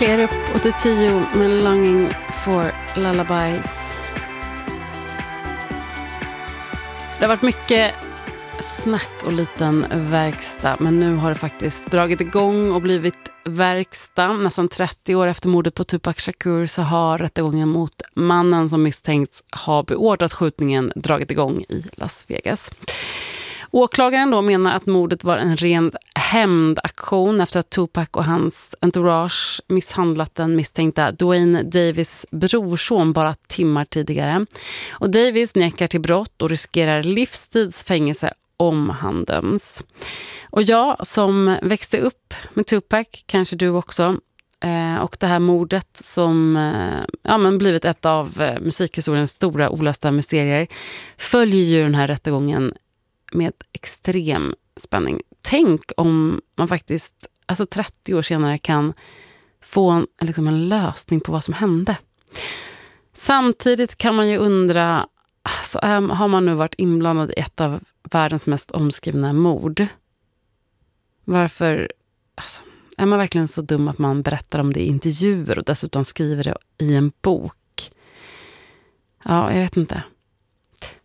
Clear Up 8010 med Longing for Lullabies. Det har varit mycket snack och liten verkstad, men nu har det faktiskt dragit igång och blivit verkstad. Nästan 30 år efter mordet på Tupac Shakur så har rättegången mot mannen som misstänkts ha beordrat skjutningen dragit igång i Las Vegas. Åklagaren då menar att mordet var en ren hämndaktion efter att Tupac och hans entourage misshandlat den misstänkta Duane Davis brorson bara timmar tidigare. Och Davis nekar till brott och riskerar livstidsfängelse om han döms. Och jag som växte upp med Tupac, kanske du också, och det här mordet som men blivit ett av musikhistoriens stora olösta mysterier, följer ju den här rättegången med extrem spänning. Tänk om man faktiskt 30 år senare kan få en lösning på vad som hände. Samtidigt kan man ju undra, har man nu varit inblandad i ett av världens mest omskrivna mord? Varför är man verkligen så dum att man berättar om det i intervjuer och dessutom skriver det i en bok? Ja, jag vet inte.